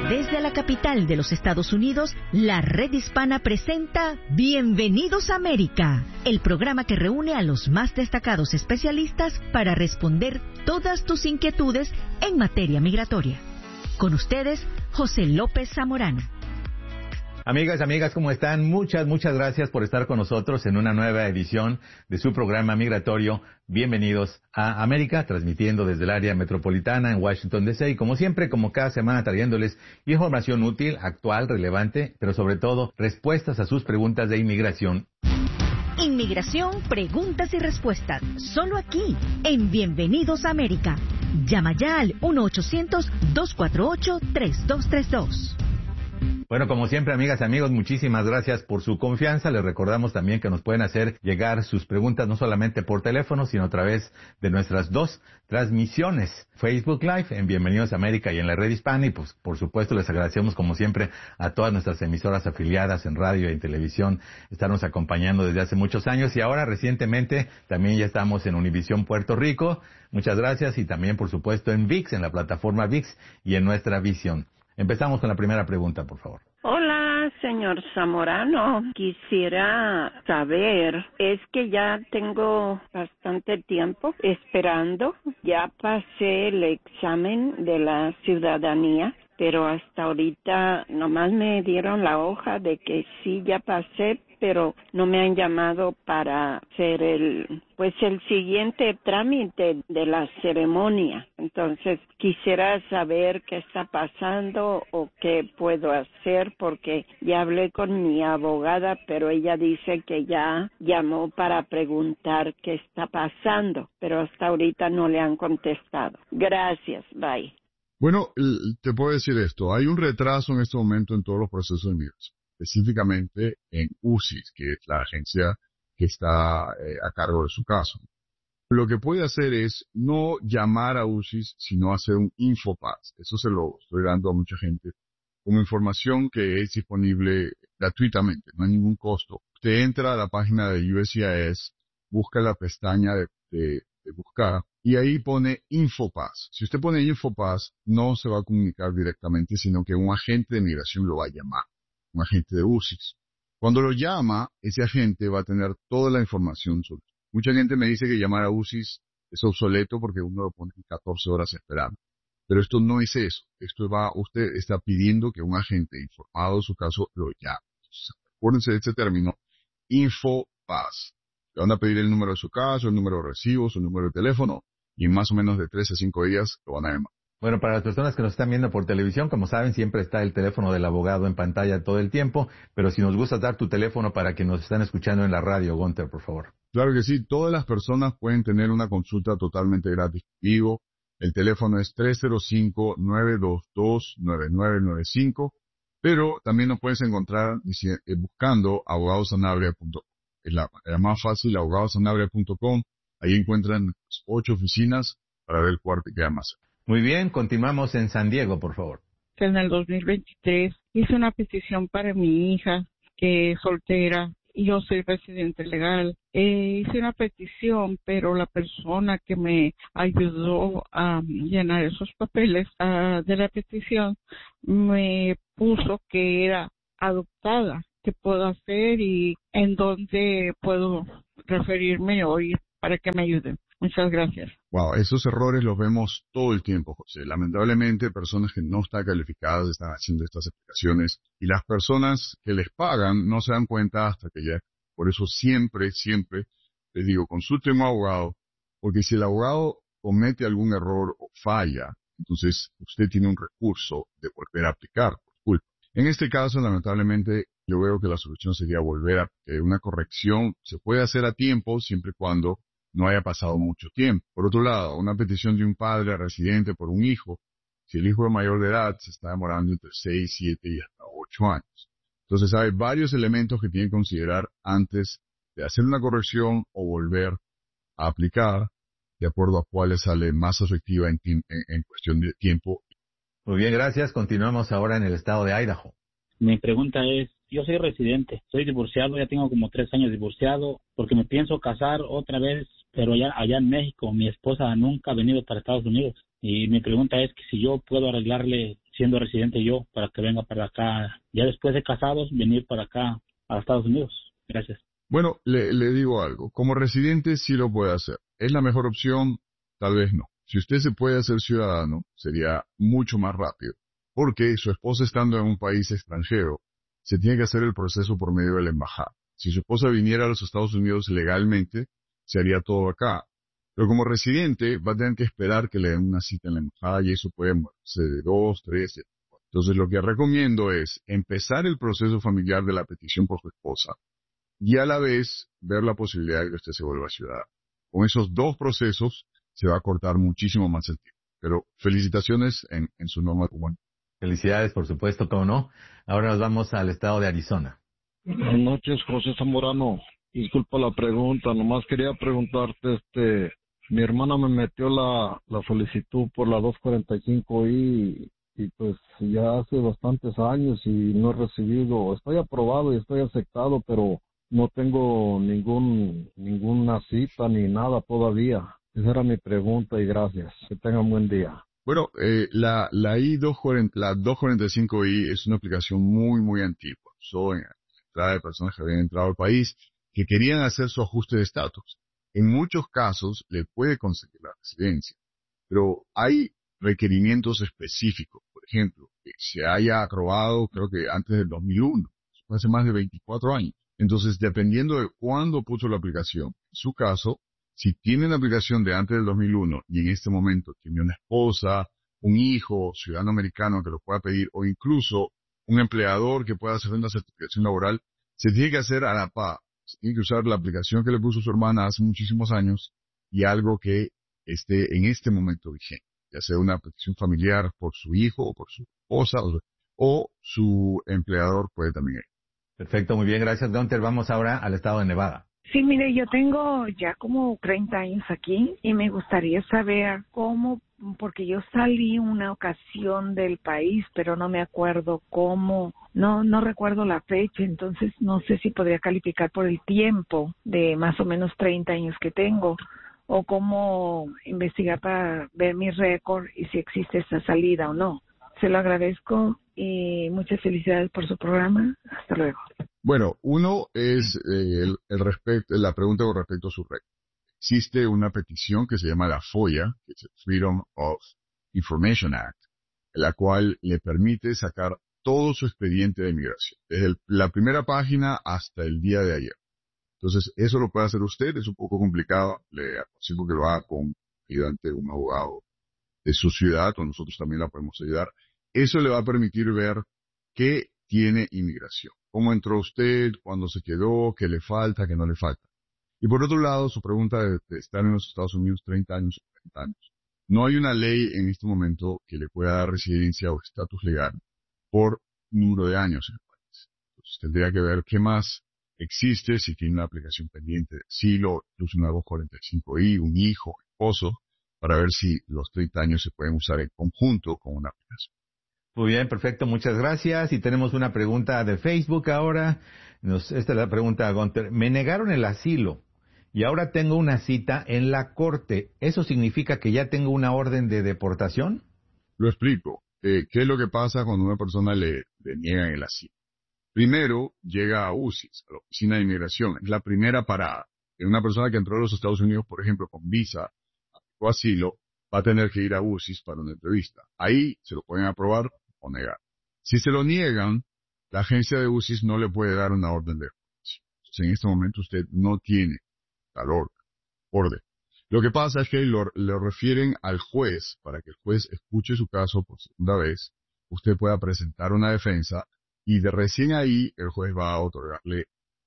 Desde la capital de los Estados Unidos, la Red Hispana presenta Bienvenidos a América, el programa que reúne a los más destacados especialistas para responder todas tus inquietudes en materia migratoria. Con ustedes, José López Zamorano. Amigas, ¿cómo están? Muchas gracias por estar con nosotros en una nueva edición de su programa migratorio. Bienvenidos a América, transmitiendo desde el área metropolitana en Washington, D.C. Y como siempre, como cada semana, trayéndoles información útil, actual, relevante, pero sobre todo, respuestas a sus preguntas de inmigración. Inmigración, preguntas y respuestas. Solo aquí, en Bienvenidos a América. Llama ya al 1-800-248-3232. Bueno, como siempre, amigas y amigos, muchísimas gracias por su confianza. Les recordamos también que nos pueden hacer llegar sus preguntas no solamente por teléfono, sino a través de nuestras dos transmisiones, Facebook Live en Bienvenidos a América y en la Red Hispana. Y pues, por supuesto, les agradecemos como siempre a todas nuestras emisoras afiliadas en radio y en televisión, estarnos acompañando desde hace muchos años. Y ahora, recientemente, también ya estamos en Univisión Puerto Rico. Muchas gracias. Y también, por supuesto, en ViX, en la plataforma ViX y en nuestra visión. Empezamos con la primera pregunta, por favor. Hola, señor Zamorano. Quisiera saber, es que ya tengo bastante tiempo esperando. Ya pasé el examen de la ciudadanía, pero hasta ahorita nomás me dieron la hoja de que sí ya pasé, pero no me han llamado para hacer el siguiente trámite de la ceremonia. Entonces, quisiera saber qué está pasando o qué puedo hacer, porque ya hablé con mi abogada, pero ella dice que ya llamó para preguntar qué está pasando, pero hasta ahorita no le han contestado. Gracias, bye. Bueno, te puedo decir esto, hay un retraso en este momento en todos los procesos de migración, específicamente en UCIS, que es la agencia que está a cargo de su caso. Lo que puede hacer es no llamar a UCIS, sino hacer un InfoPass. Eso se lo estoy dando a mucha gente como información que es disponible gratuitamente, no hay ningún costo. Usted entra a la página de USCIS, busca la pestaña de buscar y ahí pone InfoPass. Si usted pone InfoPass, no se va a comunicar directamente, sino que un agente de migración lo va a llamar, un agente de UCIS. Cuando lo llama, ese agente va a tener toda la información sobre. Mucha gente me dice que llamar a UCIS es obsoleto porque uno lo pone 14 horas esperando. Pero esto no es eso. Usted está pidiendo que un agente informado de su caso lo llame. Entonces, acuérdense de este término, InfoPass. Le van a pedir el número de su caso, el número de recibo, su número de teléfono, y en más o menos de 3 a 5 días lo van a llamar. Bueno, para las personas que nos están viendo por televisión, como saben, siempre está el teléfono del abogado en pantalla todo el tiempo, pero si nos gusta dar tu teléfono para que nos están escuchando en la radio, Gunter, por favor. Claro que sí, todas las personas pueden tener una consulta totalmente gratis. Digo, el teléfono es 305-922-9995, pero también nos puedes encontrar buscando abogadosanabria.com. Es la más fácil, abogadosanabria.com. Ahí encuentran 8 oficinas para ver cuál te queda más. Muy bien, continuamos en San Diego, por favor. En el 2023 hice una petición para mi hija, que es soltera, y yo soy residente legal. Hice una petición, pero la persona que me ayudó a llenar esos papeles de la petición me puso que era adoptada. ¿Qué puedo hacer y en dónde puedo referirme hoy para que me ayuden? Muchas gracias. Wow, esos errores los vemos todo el tiempo, José. Lamentablemente, personas que no están calificadas están haciendo estas aplicaciones y las personas que les pagan no se dan cuenta hasta que ya. Por eso siempre les digo, consulte a un abogado, porque si el abogado comete algún error o falla, entonces usted tiene un recurso de volver a aplicar por culpa. En este caso, lamentablemente, yo veo que la solución sería volver a una corrección. Se puede hacer a tiempo siempre y cuando no haya pasado mucho tiempo. Por otro lado, una petición de un padre residente por un hijo, si el hijo es mayor de edad, se está demorando entre 6, 7 y hasta 8 años. Entonces hay varios elementos que tienen que considerar antes de hacer una corrección o volver a aplicar, de acuerdo a cuál les sale más efectiva en cuestión de tiempo. Muy bien, gracias. Continuamos ahora en el estado de Idaho. Mi pregunta es, yo soy residente, soy divorciado, ya tengo como 3 años divorciado, porque me pienso casar otra vez, pero allá en México. Mi esposa nunca ha venido para Estados Unidos. Y mi pregunta es que si yo puedo arreglarle, siendo residente yo, para que venga para acá, ya después de casados, venir para acá a Estados Unidos. Gracias. Bueno, le digo algo. Como residente sí lo puede hacer. ¿Es la mejor opción? Tal vez no. Si usted se puede hacer ciudadano, sería mucho más rápido. Porque su esposa estando en un país extranjero, se tiene que hacer el proceso por medio de la embajada. Si su esposa viniera a los Estados Unidos legalmente, se haría todo acá. Pero como residente, va a tener que esperar que le den una cita en la embajada y eso puede moverse de 2, 3. Entonces lo que recomiendo es empezar el proceso familiar de la petición por su esposa y a la vez ver la posibilidad de que usted se vuelva ciudadano. Con esos dos procesos se va a cortar muchísimo más el tiempo. Pero felicitaciones en su norma cubana. Felicidades, por supuesto, cómo no. Ahora nos vamos al estado de Arizona. Buenas noches, José Zamorano. Disculpa la pregunta, nomás quería preguntarte, mi hermana me metió la solicitud por la 245I y pues ya hace bastantes años y no he recibido, estoy aprobado y estoy aceptado, pero no tengo ninguna cita ni nada todavía. Esa era mi pregunta y gracias. Que tengan buen día. Bueno, la 245I es una aplicación muy, muy antigua. Usó en la entrada de personas que habían entrado al país que querían hacer su ajuste de estatus. En muchos casos le puede conseguir la residencia, pero hay requerimientos específicos. Por ejemplo, que se haya aprobado, creo que antes del 2001, hace más de 24 años. Entonces, dependiendo de cuándo puso la aplicación, en su caso, si tiene la aplicación de antes del 2001 y en este momento tiene una esposa, un hijo, ciudadano americano que lo pueda pedir o incluso un empleador que pueda hacer una certificación laboral, se tiene que hacer a la par. Se tiene que usar la aplicación que le puso su hermana hace muchísimos años y algo que esté en este momento vigente, ya sea una petición familiar por su hijo o por su esposa o su empleador puede también ir. Perfecto, muy bien, gracias, Gunter. Vamos ahora al estado de Nevada. Sí, mire, yo tengo ya como 30 años aquí y me gustaría saber cómo, porque yo salí una ocasión del país, pero no me acuerdo cómo, no recuerdo la fecha, entonces no sé si podría calificar por el tiempo de más o menos 30 años que tengo o cómo investigar para ver mi récord y si existe esa salida o no. Se lo agradezco y muchas felicidades por su programa. Hasta luego. Bueno, uno es la pregunta con respecto a su récord. Existe una petición que se llama la FOIA, que es el Freedom of Information Act, la cual le permite sacar todo su expediente de inmigración, desde la primera página hasta el día de ayer. Entonces, eso lo puede hacer usted, es un poco complicado, le aconsejo que lo haga con ayudante, un abogado de su ciudad, o nosotros también la podemos ayudar. Eso le va a permitir ver qué tiene inmigración. ¿Cómo entró usted? ¿Cuándo se quedó? ¿Qué le falta? ¿Qué no le falta? Y por otro lado, su pregunta de estar en los Estados Unidos 30 años o 40 años. No hay una ley en este momento que le pueda dar residencia o estatus legal por número de años en el país. Entonces tendría que ver qué más existe, si tiene una aplicación pendiente de asilo, incluso una 245I, un hijo, esposo, para ver si los 30 años se pueden usar en conjunto con una aplicación. Muy bien, perfecto, muchas gracias. Y tenemos una pregunta de Facebook ahora. Esta es la pregunta de Gunter. Me negaron el asilo y ahora tengo una cita en la corte. ¿Eso significa que ya tengo una orden de deportación? Lo explico. ¿Qué es lo que pasa cuando una persona le niegan el asilo? Primero, llega a UCIS, a la Oficina de Inmigración. Es la primera parada. Una persona que entró a los Estados Unidos, por ejemplo, con visa o asilo, va a tener que ir a UCIS para una entrevista. Ahí se lo pueden aprobar o negar. Si se lo niegan, la agencia de UCIS no le puede dar una orden de deportación. Entonces, en este momento usted no tiene tal orden. Lo que pasa es que lo refieren al juez para que el juez escuche su caso por segunda vez. Usted pueda presentar una defensa y de recién ahí el juez va a otorgarle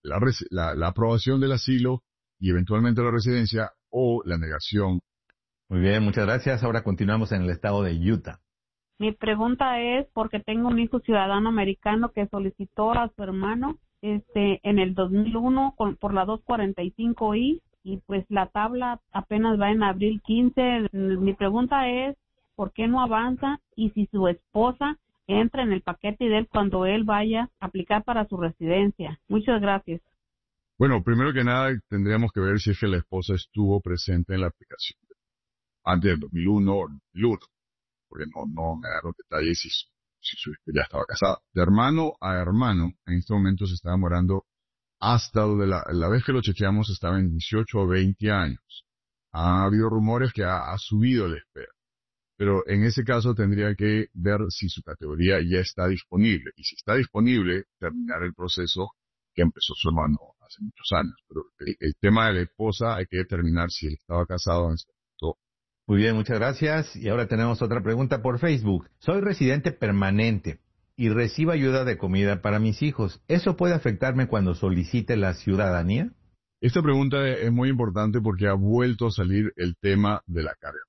la aprobación del asilo y eventualmente la residencia o la negación. Muy bien, muchas gracias. Ahora continuamos en el estado de Utah. Mi pregunta es porque tengo un hijo ciudadano americano que solicitó a su hermano en el 2001 por la 245I y pues la tabla apenas va en abril 15. Mi pregunta es ¿por qué no avanza? Y si su esposa entra en el paquete de él cuando él vaya a aplicar para su residencia. Muchas gracias. Bueno, primero que nada tendríamos que ver si es que la esposa estuvo presente en la aplicación antes del 2001 o 2001. Porque no me dieron detalles si su si su hijo ya estaba casado. De hermano a hermano, en este momento se está demorando hasta donde la vez que lo chequeamos estaba en 18 o 20 años. Ha habido rumores que ha subido la espera. Pero en ese caso tendría que ver si su categoría ya está disponible. Y si está disponible, terminar el proceso que empezó su hermano hace muchos años. Pero el tema de la esposa hay que determinar si él estaba casado en ese momento. Muy bien, muchas gracias. Y ahora tenemos otra pregunta por Facebook. Soy residente permanente y recibo ayuda de comida para mis hijos. ¿Eso puede afectarme cuando solicite la ciudadanía? Esta pregunta es muy importante porque ha vuelto a salir el tema de la carga.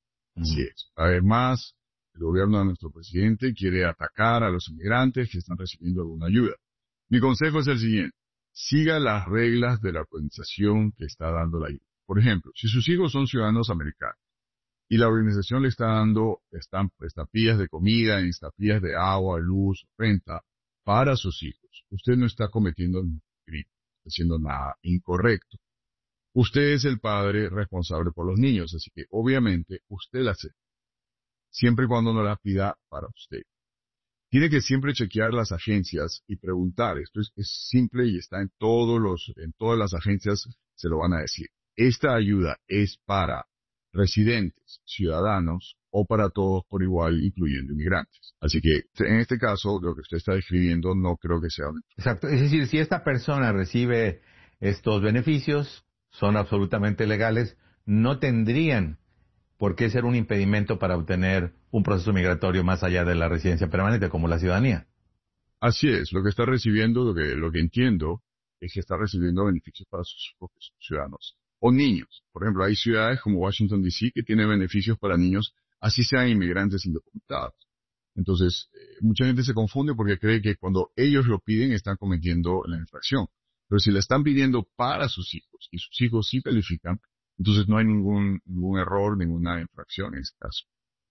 Así es. Además, el gobierno de nuestro presidente quiere atacar a los inmigrantes que están recibiendo alguna ayuda. Mi consejo es el siguiente. Siga las reglas de la organización que está dando la ayuda. Por ejemplo, si sus hijos son ciudadanos americanos y la organización le está dando estampillas de comida, estampillas de agua, luz, renta para sus hijos, usted no está cometiendo ningún crimen, no está haciendo nada incorrecto. Usted es el padre responsable por los niños, así que obviamente usted la hace, siempre y cuando no la pida para usted. Tiene que siempre chequear las agencias y preguntar. Esto es simple y está en todas las agencias se lo van a decir. Esta ayuda es para residentes, ciudadanos o para todos por igual, incluyendo inmigrantes. Así que en este caso, lo que usted está describiendo no creo que sea. Exacto. Es decir, si esta persona recibe estos beneficios, son absolutamente legales, no tendrían por qué ser un impedimento para obtener un proceso migratorio más allá de la residencia permanente, como la ciudadanía. Así es, lo que está recibiendo, lo que entiendo, es que está recibiendo beneficios para sus propios ciudadanos o niños. Por ejemplo, hay ciudades como Washington, D.C. que tienen beneficios para niños, así sean inmigrantes indocumentados. Entonces, mucha gente se confunde porque cree que cuando ellos lo piden están cometiendo la infracción. Pero si la están pidiendo para sus hijos y sus hijos sí califican, entonces no hay ningún error, ninguna infracción en este caso.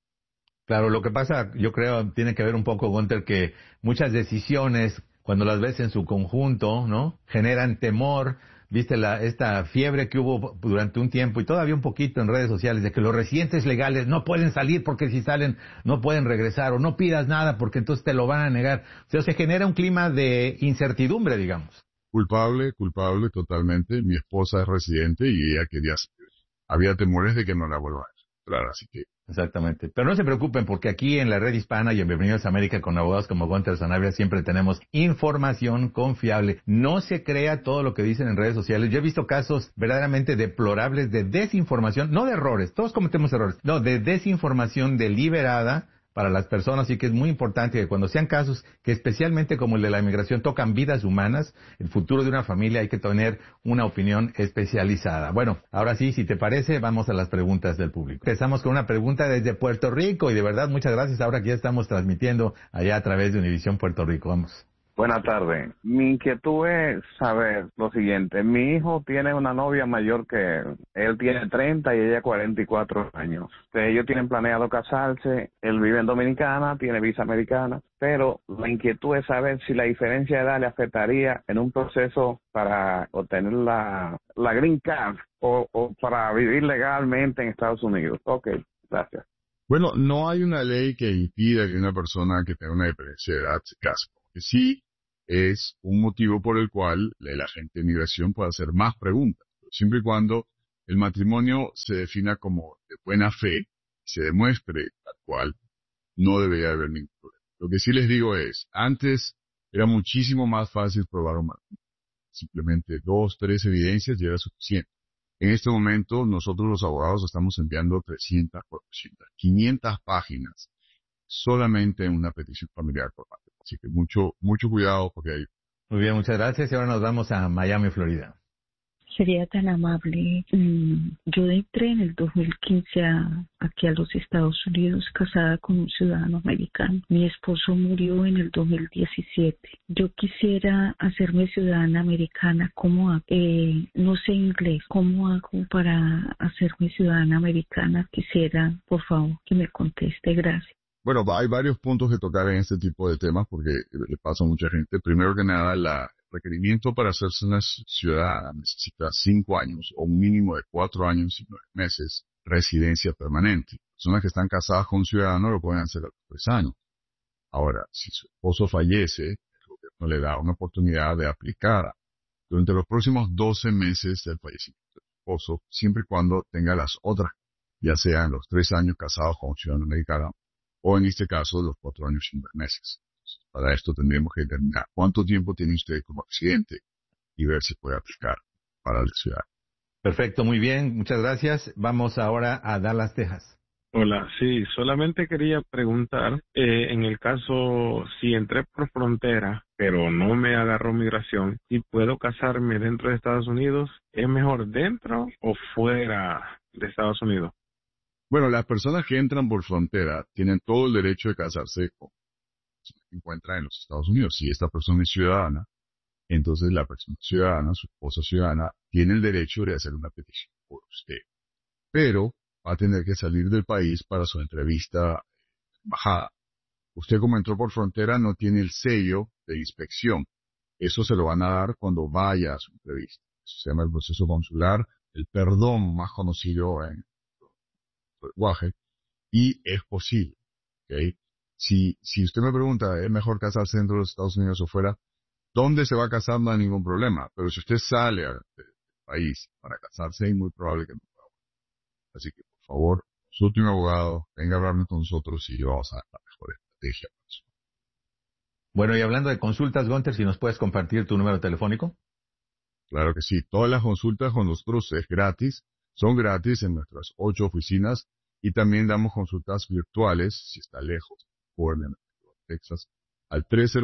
Claro, lo que pasa, yo creo, tiene que ver un poco, Gunter, que muchas decisiones, cuando las ves en su conjunto, ¿no?, generan temor. Viste esta fiebre que hubo durante un tiempo y todavía un poquito en redes sociales de que los residentes legales no pueden salir porque si salen no pueden regresar, o no pidas nada porque entonces te lo van a negar. O sea, se genera un clima de incertidumbre, digamos. Culpable totalmente. Mi esposa es residente y ella había temores de que no la vuelva a entrar, así que. Exactamente. Pero no se preocupen porque aquí en la Red Hispana y en Bienvenidos a América con abogados como Gunter Sanabria siempre tenemos información confiable. No se crea todo lo que dicen en redes sociales. Yo he visto casos verdaderamente deplorables de desinformación, no de errores, todos cometemos errores, no, de desinformación deliberada para las personas, así que es muy importante que cuando sean casos que especialmente como el de la inmigración tocan vidas humanas, el futuro de una familia, hay que tener una opinión especializada. Bueno, ahora sí, si te parece, vamos a las preguntas del público. Empezamos con una pregunta desde Puerto Rico y de verdad muchas gracias ahora que ya estamos transmitiendo allá a través de Univisión Puerto Rico. Vamos. Buenas tardes. Mi inquietud es saber lo siguiente. Mi hijo tiene una novia mayor que él. Él tiene 30 y ella 44 años. Ellos tienen planeado casarse. Él vive en Dominicana, tiene visa americana. Pero la inquietud es saber si la diferencia de edad le afectaría en un proceso para obtener la Green Card o para vivir legalmente en Estados Unidos. Ok, gracias. Bueno, no hay una ley que impida que una persona que tenga una diferencia de edad se case. Que sí es un motivo por el cual el agente de migración puede hacer más preguntas, siempre y cuando el matrimonio se defina como de buena fe, se demuestre tal cual, no debería haber ningún problema. Lo que sí les digo es, antes era muchísimo más fácil probar un matrimonio. Simplemente 2, 3 evidencias ya era suficiente. En este momento, nosotros los abogados estamos enviando 300, 400, 500 páginas solamente en una petición familiar por parte. Así que mucho cuidado porque hay. Muy bien, muchas gracias. Y ahora nos vamos a Miami, Florida. Sería tan amable. Yo entré en el 2015 aquí a los Estados Unidos casada con un ciudadano americano. Mi esposo murió en el 2017. Yo quisiera hacerme ciudadana americana. ¿Cómo hago? No sé inglés. ¿Cómo hago para hacerme ciudadana americana? Quisiera, por favor, que me conteste. Gracias. Bueno, hay varios puntos que tocar en este tipo de temas porque le pasa a mucha gente. Primero que nada, el requerimiento para hacerse una ciudadana necesita 5 años o un mínimo de 4 años y 9 meses residencia permanente. Personas que están casadas con un ciudadano lo pueden hacer a los 3 años. Ahora, si su esposo fallece, el gobierno le da una oportunidad de aplicar durante los próximos 12 meses del fallecimiento del esposo, siempre y cuando tenga las otras, ya sean los 3 años casados con un ciudadano americano, o en este caso, los 4 años y 9 meses. Entonces, para esto tendremos que determinar cuánto tiempo tiene usted como residente y ver si puede aplicar para el ciudadano. Perfecto, muy bien, muchas gracias. Vamos ahora a Dallas, Texas. Hola, sí, solamente quería preguntar, en el caso, si entré por frontera, pero no me agarró migración, y puedo casarme dentro de Estados Unidos, ¿es mejor dentro o fuera de Estados Unidos? Bueno, las personas que entran por frontera tienen todo el derecho de casarse con si se encuentra en los Estados Unidos. Si esta persona es ciudadana, entonces la persona ciudadana, su esposa ciudadana, tiene el derecho de hacer una petición por usted. Pero va a tener que salir del país para su entrevista en embajada. Usted, como entró por frontera, no tiene el sello de inspección. Eso se lo van a dar cuando vaya a su entrevista. Eso se llama el proceso consular, el perdón más conocido en el lenguaje, y es posible. ¿Okay? Si usted me pregunta, ¿es mejor casarse dentro de los Estados Unidos o fuera? ¿Dónde se va a casar? No hay ningún problema. Pero si usted sale del país para casarse, es muy probable que no pueda. Así que, por favor, consulte un abogado, venga a hablarnos con nosotros y vamos a dar la mejor estrategia para eso. Bueno, y hablando de consultas, Gunter, si nos puedes compartir tu número telefónico. Claro que sí. Todas las consultas con nosotros es gratis. Son gratis en nuestras 8 oficinas y también damos consultas virtuales, si está lejos, por Texas, al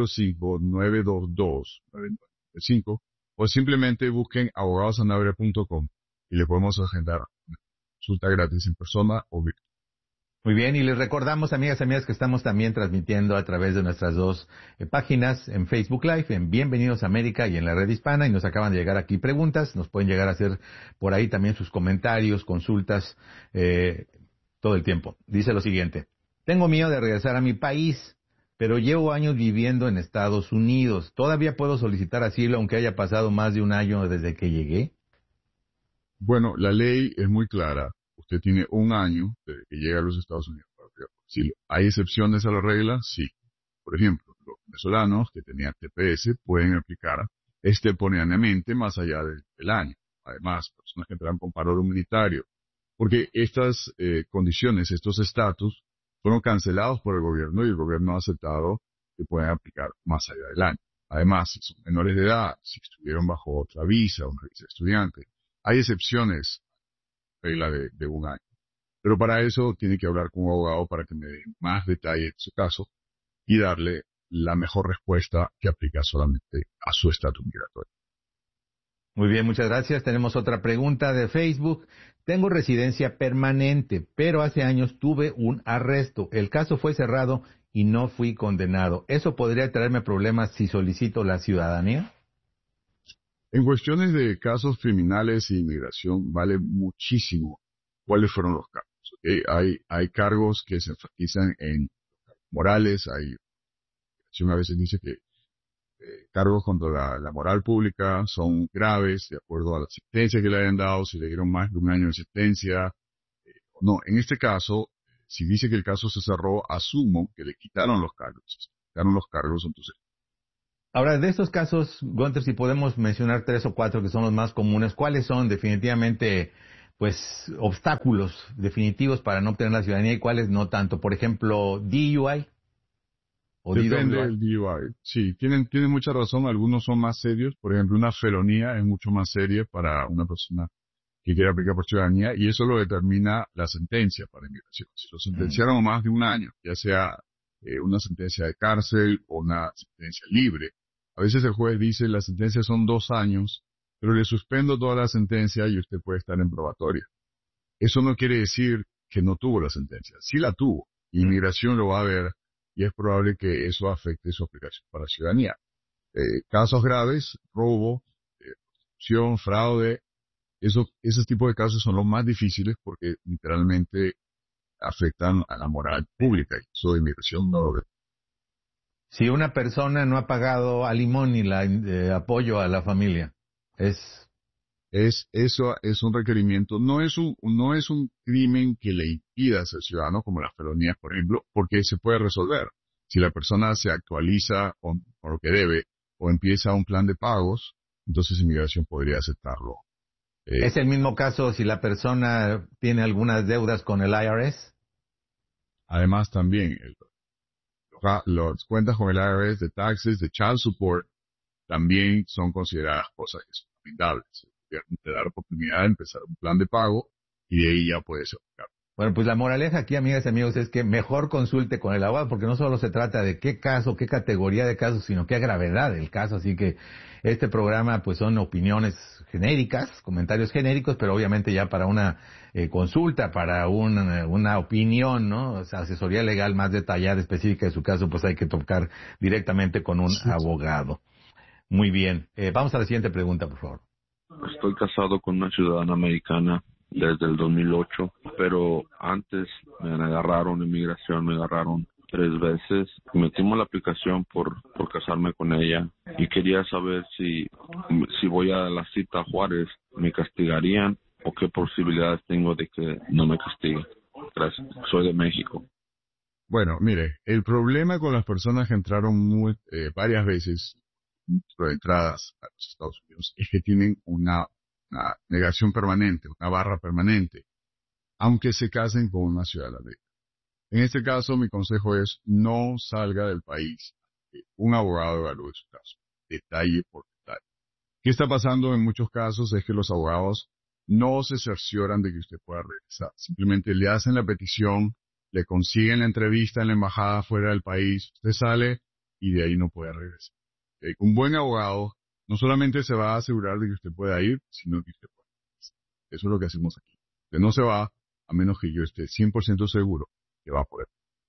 305-922-9995 o simplemente busquen abogadosanabria.com y le podemos agendar una consulta gratis en persona o virtual. Muy bien, y les recordamos, amigas y amigas, que estamos también transmitiendo a través de nuestras 2 páginas en Facebook Live, en Bienvenidos a América y en la Red Hispana, y nos acaban de llegar aquí preguntas, nos pueden llegar a hacer por ahí también sus comentarios, consultas, todo el tiempo. Dice lo siguiente: tengo miedo de regresar a mi país, pero llevo años viviendo en Estados Unidos. ¿Todavía puedo solicitar asilo aunque haya pasado más de un año desde que llegué? Bueno, la ley es muy clara. Usted tiene un año desde que llega a los Estados Unidos para aplicar por asilo. ¿Hay excepciones a la regla? Sí. Por ejemplo, los venezolanos que tenían TPS pueden aplicar extemporáneamente más allá del año. Además, personas que entraron con paro humanitario. Porque estas condiciones, estos estatus, fueron cancelados por el gobierno y el gobierno ha aceptado que pueden aplicar más allá del año. Además, si son menores de edad, si estuvieron bajo otra visa, una visa de estudiante, hay excepciones regla de un año. Pero para eso tiene que hablar con un abogado para que me dé más detalle en su caso y darle la mejor respuesta que aplica solamente a su estatus migratorio. Muy bien, muchas gracias. Tenemos otra pregunta de Facebook. Tengo residencia permanente, pero hace años tuve un arresto. El caso fue cerrado y no fui condenado. ¿Eso podría traerme problemas si solicito la ciudadanía? En cuestiones de casos criminales e inmigración vale muchísimo cuáles fueron los cargos. ¿Okay? Hay cargos que se enfatizan en morales, a veces dice que cargos contra la moral pública son graves de acuerdo a la sentencia que le hayan dado, si le dieron más de un año de sentencia o no. En este caso, si dice que el caso se cerró, asumo que le quitaron los cargos. Si se quitaron los cargos, entonces. Ahora, de estos casos, Gunter, si podemos mencionar 3 o 4 que son los más comunes, ¿cuáles son definitivamente, pues, obstáculos definitivos para no obtener la ciudadanía y cuáles no tanto? Por ejemplo, DUI o Depende DWI. del DUI. Sí, tienen mucha razón. Algunos son más serios. Por ejemplo, una felonía es mucho más seria para una persona que quiere aplicar por ciudadanía y eso lo determina la sentencia para inmigración. Si lo sentenciaron a más de un año, ya sea una sentencia de cárcel o una sentencia libre, a veces el juez dice la sentencia son 2 años, pero le suspendo toda la sentencia y usted puede estar en probatoria. Eso no quiere decir que no tuvo la sentencia. Sí la tuvo. Inmigración lo va a ver y es probable que eso afecte su aplicación para ciudadanía. Casos graves, robo, corrupción, fraude, esos tipos de casos son los más difíciles porque literalmente afectan a la moral pública y eso de inmigración no lo ve. Si una persona no ha pagado alimony, apoyo a la familia, eso es un requerimiento, no es un crimen que le impida ser ciudadano, como las felonías, por ejemplo, porque se puede resolver. Si la persona se actualiza con lo que debe o empieza un plan de pagos, entonces inmigración podría aceptarlo. ¿Es el mismo caso si la persona tiene algunas deudas con el IRS? Además, también las cuentas con el IRS de taxes, de child support, también son consideradas cosas que son lamentables. Te da la oportunidad de empezar un plan de pago y de ahí ya puedes aplicar. Bueno, pues la moraleja aquí, amigas y amigos, es que mejor consulte con el abogado, porque no solo se trata de qué caso, qué categoría de caso, sino qué gravedad del caso. Así que este programa pues son opiniones genéricas, comentarios genéricos, pero obviamente ya para una consulta, para una opinión, ¿no? O sea, asesoría legal más detallada, específica de su caso, pues hay que tocar directamente con un abogado. Muy bien. Vamos a la siguiente pregunta, por favor. Estoy casado con una ciudadana americana desde el 2008, pero antes me agarraron inmigración, me agarraron 3 veces. Metimos la aplicación por casarme con ella y quería saber si voy a la cita a Juárez, ¿me castigarían o qué posibilidades tengo de que no me castiguen? Gracias. Soy de México. Bueno, mire, el problema con las personas que entraron varias veces de entradas a los Estados Unidos es que tienen una negación permanente, una barra permanente, aunque se casen con una ciudadana americana. En este caso, mi consejo es no salga del país. Un abogado evalúe su caso, detalle por detalle. ¿Qué está pasando en muchos casos? Es que los abogados no se cercioran de que usted pueda regresar. Simplemente le hacen la petición, le consiguen la entrevista en la embajada fuera del país, usted sale y de ahí no puede regresar. Un buen abogado no solamente se va a asegurar de que usted pueda ir, sino que usted pueda regresar. Eso es lo que hacemos aquí. Usted no se va a menos que yo esté 100% seguro que va a poder.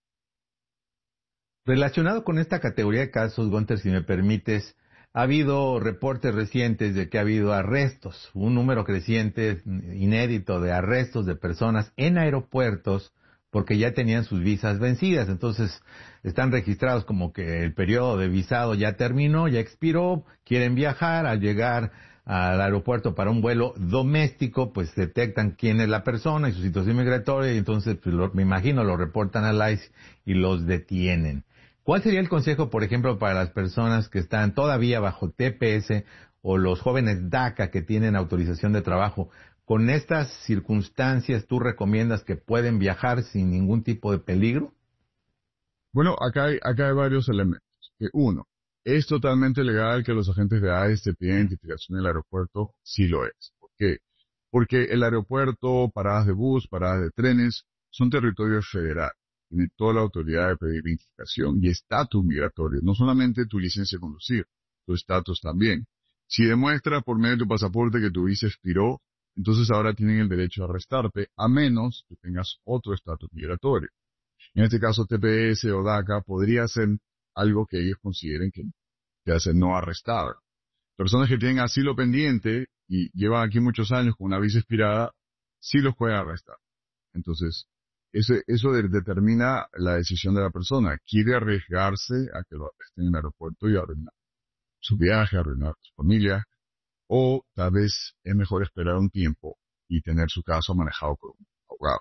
Relacionado con esta categoría de casos, Gunter, si me permites, ha habido reportes recientes de que ha habido arrestos, un número creciente, inédito, de arrestos de personas en aeropuertos porque ya tenían sus visas vencidas. Entonces están registrados como que el periodo de visado ya terminó, ya expiró, quieren viajar. Al llegar al aeropuerto para un vuelo doméstico, pues detectan quién es la persona y su situación migratoria, y entonces pues, me imagino lo reportan al ICE y los detienen. ¿Cuál sería el consejo, por ejemplo, para las personas que están todavía bajo TPS o los jóvenes DACA que tienen autorización de trabajo? ¿Con estas circunstancias tú recomiendas que pueden viajar sin ningún tipo de peligro? Bueno, acá hay varios elementos. Uno, es totalmente legal que los agentes de ICE te piden identificación en el aeropuerto. Sí lo es. ¿Por qué? Porque el aeropuerto, paradas de bus, paradas de trenes, son territorio federal. Tiene toda la autoridad de pedir identificación y estatus migratorio. No solamente tu licencia de conducir, tu estatus también. Si demuestra por medio de tu pasaporte que tu visa expiró, entonces ahora tienen el derecho a arrestarte, a menos que tengas otro estatus migratorio. En este caso, TPS o DACA podría ser algo que ellos consideren que te hace no arrestar. Personas que tienen asilo pendiente y llevan aquí muchos años con una visa expirada, sí los pueden arrestar. Entonces, eso determina la decisión de la persona. ¿Quiere arriesgarse a que lo arresten en el aeropuerto y arruinar su viaje, arruinar su familia? O tal vez es mejor esperar un tiempo y tener su caso manejado por un abogado.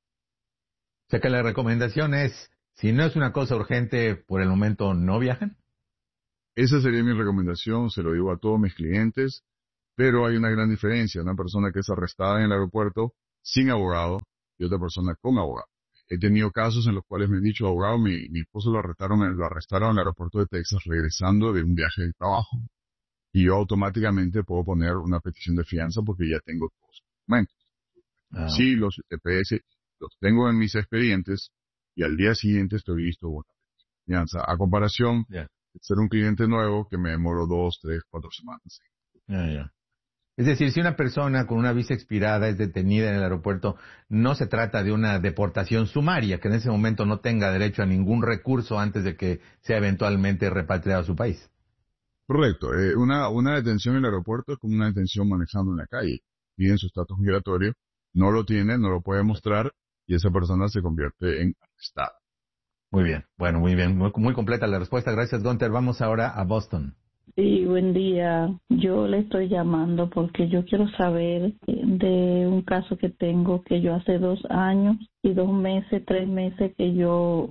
O sea que la recomendación es, si no es una cosa urgente, por el momento no viajen. Esa sería mi recomendación, se lo digo a todos mis clientes, pero hay una gran diferencia. Una persona que es arrestada en el aeropuerto sin abogado y otra persona con abogado. He tenido casos en los cuales me han dicho, abogado, mi esposo lo arrestaron en el aeropuerto de Texas regresando de un viaje de trabajo. Y yo automáticamente puedo poner una petición de fianza porque ya tengo todos los documentos. Sí, los TPS los tengo en mis expedientes y al día siguiente estoy listo con una fianza. A comparación de ser un cliente nuevo que me demoro 2, 3, 4 semanas. Es decir, si una persona con una visa expirada es detenida en el aeropuerto, no se trata de una deportación sumaria, que en ese momento no tenga derecho a ningún recurso antes de que sea eventualmente repatriado a su país. Correcto. Una detención en el aeropuerto es como una detención manejando en la calle. Piden su estatus migratorio, no lo tiene, no lo puede mostrar y esa persona se convierte en arrestada. Muy bien. Bueno, muy bien. Muy completa la respuesta. Gracias, Gunter. Vamos ahora a Boston. Sí, buen día. Yo le estoy llamando porque yo quiero saber de un caso que tengo, que yo hace 2 años y 2 meses, 3 meses que yo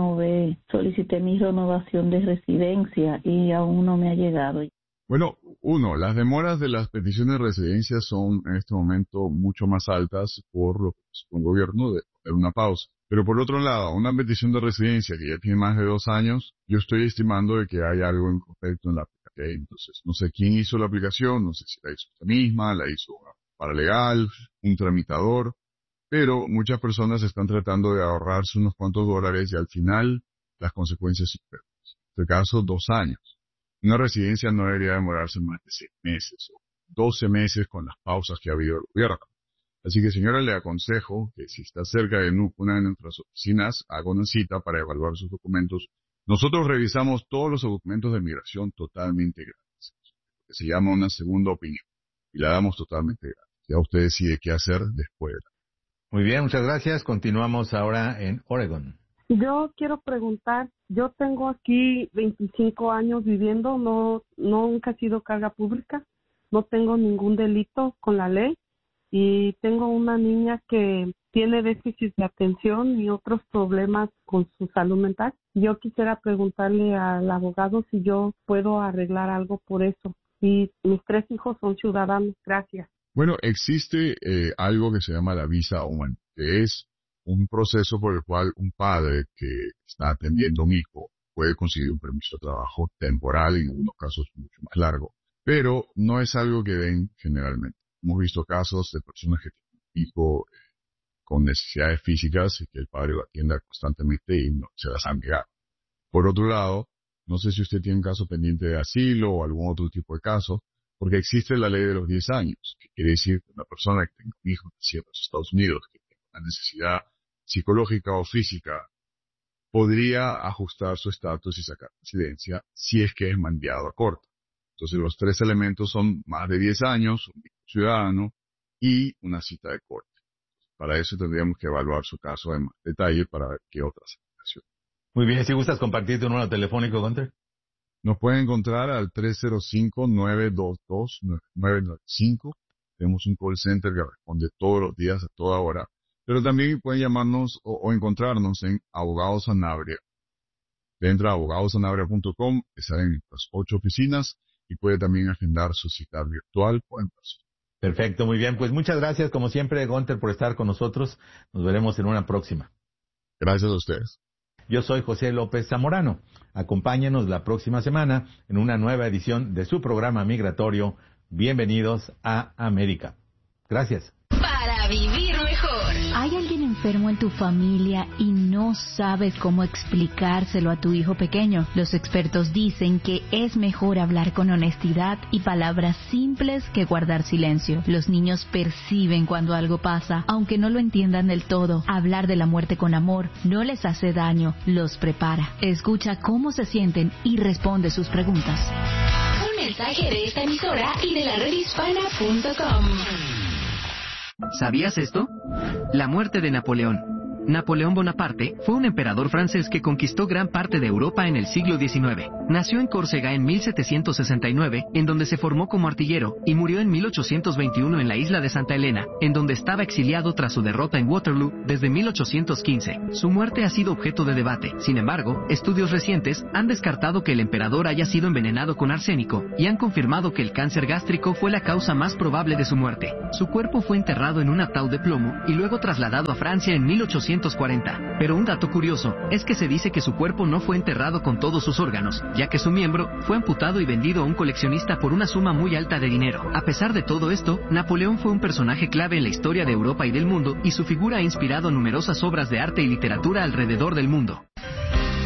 solicité mi renovación de residencia y aún no me ha llegado. Bueno, las demoras de las peticiones de residencia son en este momento mucho más altas por lo que el gobierno de poner una pausa. Pero por otro lado, una petición de residencia que ya tiene más de 2 años, yo estoy estimando de que hay algo incorrecto en la aplicación. Entonces, no sé quién hizo la aplicación, no sé si la hizo usted misma, la hizo una paralegal, un tramitador, pero muchas personas están tratando de ahorrarse unos cuantos dólares y al final las consecuencias son peores. En este caso, 2 años. Una residencia no debería demorarse más de 6 meses o 12 meses con las pausas que ha habido el gobierno. Así que, señora, le aconsejo que si está cerca de una de nuestras oficinas, haga una cita para evaluar sus documentos. Nosotros revisamos todos los documentos de migración totalmente gratis, que se llama una segunda opinión, y la damos totalmente gratis. Ya usted decide qué hacer después. Muy bien, muchas gracias. Continuamos ahora en Oregon. Yo quiero preguntar, yo tengo aquí 25 años viviendo, nunca he sido carga pública, no tengo ningún delito con la ley y tengo una niña que tiene déficit de atención y otros problemas con su salud mental. Yo quisiera preguntarle al abogado si yo puedo arreglar algo por eso. Y mis 3 hijos son ciudadanos. Gracias. Bueno, existe algo que se llama la visa humanitaria, que es un proceso por el cual un padre que está atendiendo a un hijo puede conseguir un permiso de trabajo temporal, en algunos casos mucho más largo, pero no es algo que den generalmente. Hemos visto casos de personas que tienen un hijo con necesidades físicas y que el padre lo atienda constantemente y no se las han negado. Por otro lado, no sé si usted tiene un caso pendiente de asilo o algún otro tipo de caso, porque existe la ley de los 10 años, que quiere decir que una persona que tenga un hijo nacido en los Estados Unidos, que tenga una necesidad psicológica o física, podría ajustar su estatus y sacar residencia si es que es mandado a corte. Entonces los 3 elementos son más de 10 años, un ciudadano y una cita de corte. Para eso tendríamos que evaluar su caso en más detalle para ver qué otras aplicaciones. Muy bien, si gustas compartir tu número telefónico, Gunter. Nos pueden encontrar al 305-922-9995. Tenemos un call center que responde todos los días, a toda hora. Pero también pueden llamarnos o encontrarnos en Abogados Sanabria. Entra a abogadosanabria.com, que salen las 8 oficinas, y puede también agendar su cita virtual o en persona. Perfecto, muy bien. Pues muchas gracias, como siempre, Gunter, por estar con nosotros. Nos veremos en una próxima. Gracias a ustedes. Yo soy José López Zamorano. Acompáñenos la próxima semana en una nueva edición de su programa migratorio. Bienvenidos a América. Gracias. Para vivir mejor. ¿Hay alguien enfermo en tu familia y no sabes cómo explicárselo a tu hijo pequeño? Los expertos dicen que es mejor hablar con honestidad y palabras simples que guardar silencio. Los niños perciben cuando algo pasa, aunque no lo entiendan del todo. Hablar de la muerte con amor no les hace daño, los prepara. Escucha cómo se sienten y responde sus preguntas. Un mensaje de esta emisora y de la redhispana.com. ¿Sabías esto? La muerte de Napoleón. Napoleón Bonaparte fue un emperador francés que conquistó gran parte de Europa en el siglo XIX. Nació en Córcega en 1769, en donde se formó como artillero, y murió en 1821 en la isla de Santa Elena, en donde estaba exiliado tras su derrota en Waterloo desde 1815. Su muerte ha sido objeto de debate. Sin embargo, estudios recientes han descartado que el emperador haya sido envenenado con arsénico y han confirmado que el cáncer gástrico fue la causa más probable de su muerte. Su cuerpo fue enterrado en un ataúd de plomo y luego trasladado a Francia en 1840. Pero un dato curioso es que se dice que su cuerpo no fue enterrado con todos sus órganos, ya que su miembro fue amputado y vendido a un coleccionista por una suma muy alta de dinero. A pesar de todo esto, Napoleón fue un personaje clave en la historia de Europa y del mundo, y su figura ha inspirado numerosas obras de arte y literatura alrededor del mundo.